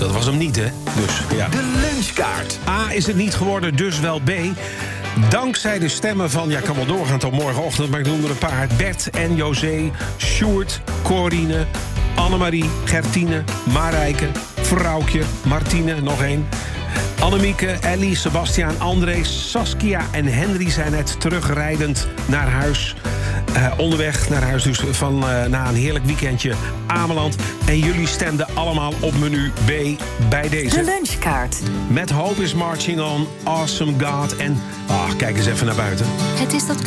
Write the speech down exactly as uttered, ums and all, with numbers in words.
Dat was hem niet, hè? Dus, ja. De lunchkaart. A is het niet geworden, dus wel B. Dankzij de stemmen van, ja, ik kan wel doorgaan tot morgenochtend, maar ik noem er een paar. Bert en José, Sjoerd, Corine, Annemarie, Gertine, Marijke, Vrouwtje, Martine, nog één. Annemieke, Ellie, Sebastiaan, André, Saskia en Henry zijn net terugrijdend naar huis. Uh, onderweg naar huis dus van uh, na een heerlijk weekendje Ameland. En jullie stemden allemaal op menu B bij deze. De lunchkaart. Met Hope is Marching On, Awesome God en... Ah, kijk eens even naar buiten. Het is dat